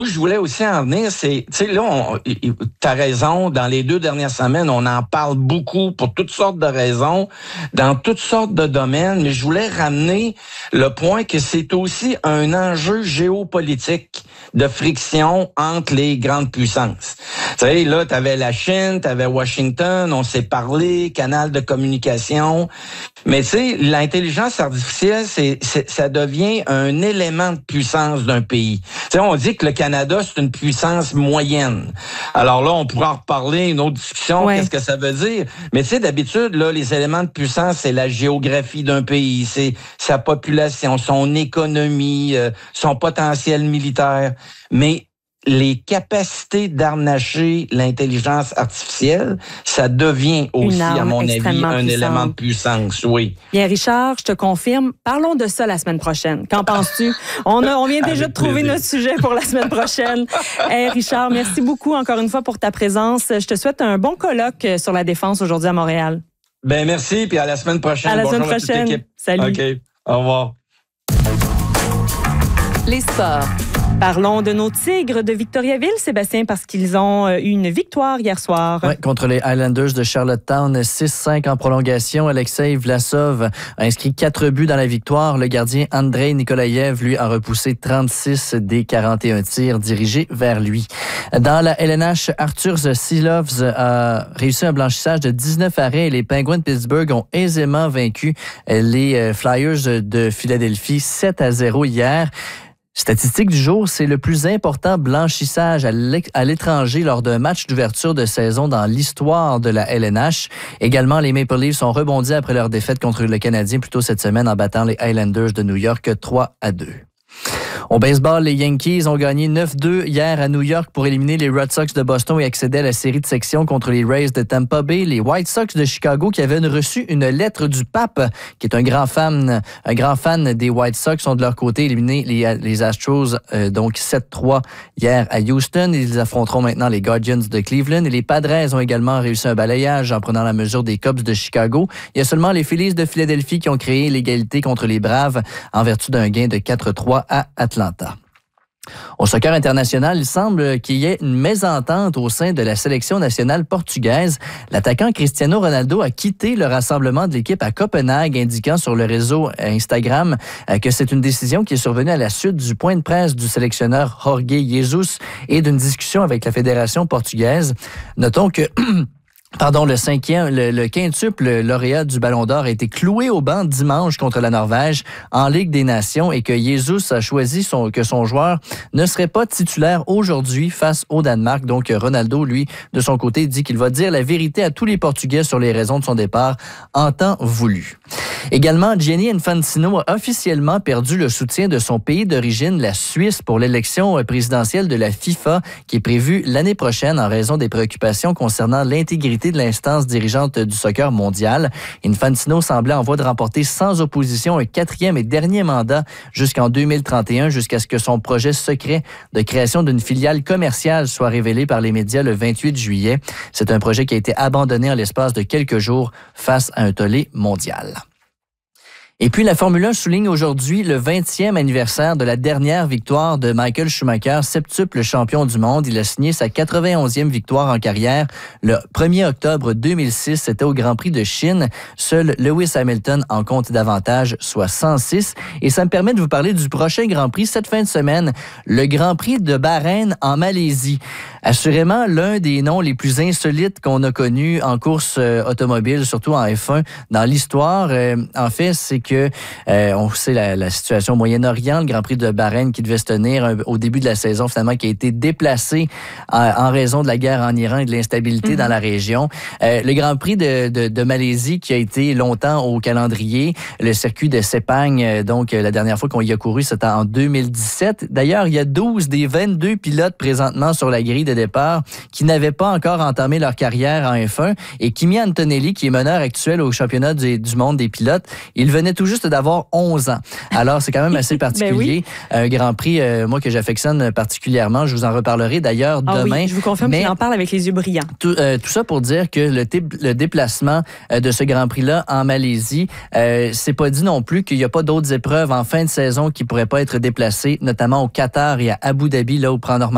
je voulais aussi en venir, c'est, tu sais, là, t'as raison, dans les 2 dernières semaines, on en parle beaucoup pour toutes sortes de raisons, dans toutes sortes de domaines, mais je voulais ramener le point que c'est aussi un enjeu géopolitique de friction entre les grandes puissances. Tu sais, là, t'avais la Chine, t'avais Washington, on s'est parlé, canal de communication, mais tu sais, l'intelligence artificielle, ça devient un élément de puissance d'un pays. Tu sais, on dit que le Canada, c'est une puissance moyenne. Alors là, on pourra en reparler, une autre discussion, qu'est-ce que ça veut dire. Mais tu sais, d'habitude, là, les éléments de puissance, c'est la géographie d'un pays, c'est sa population, son économie, son potentiel militaire. Mais les capacités d'harnacher l'intelligence artificielle, ça devient aussi, à mon avis, un élément de puissance, oui. Bien, Richard, je te confirme, parlons de ça la semaine prochaine. Qu'en penses-tu? On vient déjà de trouver notre sujet pour la semaine prochaine. Hey, Richard, merci beaucoup encore une fois pour ta présence. Je te souhaite un bon colloque sur la défense aujourd'hui à Montréal. Ben merci, puis à la semaine prochaine. À la semaine prochaine. Salut. OK, au revoir. Les sports. Parlons de nos Tigres de Victoriaville, Sébastien, parce qu'ils ont eu une victoire hier soir. Oui, contre les Highlanders de Charlottetown, 6-5 en prolongation. Alexei Vlasov a inscrit 4 buts dans la victoire. Le gardien Andrei Nikolaev, lui, a repoussé 36 des 41 tirs dirigés vers lui. Dans la LNH, Arthur Silovs a réussi un blanchissage de 19 arrêts et les Penguins de Pittsburgh ont aisément vaincu les Flyers de Philadelphie 7-0 hier. Statistique du jour, c'est le plus important blanchissage à l'étranger lors d'un match d'ouverture de saison dans l'histoire de la LNH. Également, les Maple Leafs ont rebondi après leur défaite contre le Canadien plus tôt cette semaine en battant les Highlanders de New York 3-2. Au baseball, les Yankees ont gagné 9-2 hier à New York pour éliminer les Red Sox de Boston et accéder à la série de sections contre les Rays de Tampa Bay. Les White Sox de Chicago qui avaient reçu une lettre du pape, qui est un grand fan des White Sox, ont de leur côté éliminé les Astros, donc 7-3 hier à Houston. Ils affronteront maintenant les Guardians de Cleveland. Et les Padres ont également réussi un balayage en prenant la mesure des Cubs de Chicago. Il y a seulement les Phillies de Philadelphie qui ont créé l'égalité contre les Braves en vertu d'un gain de 4-3 à Atlanta. Au soccer international, il semble qu'il y ait une mésentente au sein de la sélection nationale portugaise. L'attaquant Cristiano Ronaldo a quitté le rassemblement de l'équipe à Copenhague, indiquant sur le réseau Instagram que c'est une décision qui est survenue à la suite du point de presse du sélectionneur Jorge Jesus et d'une discussion avec la fédération portugaise. Notons que le quintuple lauréat du Ballon d'Or a été cloué au banc dimanche contre la Norvège en Ligue des Nations et que Jesus a choisi que son joueur ne serait pas titulaire aujourd'hui face au Danemark. Donc, Ronaldo, lui, de son côté, dit qu'il va dire la vérité à tous les Portugais sur les raisons de son départ en temps voulu. Également, Gianni Infantino a officiellement perdu le soutien de son pays d'origine, la Suisse, pour l'élection présidentielle de la FIFA qui est prévue l'année prochaine en raison des préoccupations concernant l'intégrité de l'instance dirigeante du soccer mondial. Infantino semblait en voie de remporter sans opposition un 4e et dernier mandat jusqu'en 2031, jusqu'à ce que son projet secret de création d'une filiale commerciale soit révélé par les médias le 28 juillet. C'est un projet qui a été abandonné en l'espace de quelques jours face à un tollé mondial. Et puis, la Formule 1 souligne aujourd'hui le 20e anniversaire de la dernière victoire de Michael Schumacher, septuple champion du monde. Il a signé sa 91e victoire en carrière le 1er octobre 2006. C'était au Grand Prix de Chine. Seul Lewis Hamilton en compte davantage, soit 106. Et ça me permet de vous parler du prochain Grand Prix cette fin de semaine, le Grand Prix de Bahreïn en Malaisie. Assurément, l'un des noms les plus insolites qu'on a connus en course automobile, surtout en F1, dans l'histoire. En fait, c'est que on sait la situation au Moyen-Orient, le Grand Prix de Bahreïn qui devait se tenir au début de la saison, finalement, qui a été déplacé en raison de la guerre en Iran et de l'instabilité dans la région. Le Grand Prix de Malaisie qui a été longtemps au calendrier, le circuit de Sepang, donc la dernière fois qu'on y a couru, c'était en 2017. D'ailleurs, il y a 12 des 22 pilotes présentement sur la grille de départ qui n'avaient pas encore entamé leur carrière en F1 et Kimi Antonelli, qui est meneur actuel au championnat du monde des pilotes, il venait tout juste d'avoir 11 ans. Alors, c'est quand même assez particulier. Un Grand Prix, moi, que j'affectionne particulièrement. Je vous en reparlerai d'ailleurs demain. Oui, je vous confirme qu'il en parle avec les yeux brillants. Tout ça pour dire que le déplacement de ce Grand Prix-là en Malaisie, c'est pas dit non plus qu'il n'y a pas d'autres épreuves en fin de saison qui pourraient pas être déplacées, notamment au Qatar et à Abu Dhabi, là où prend normalement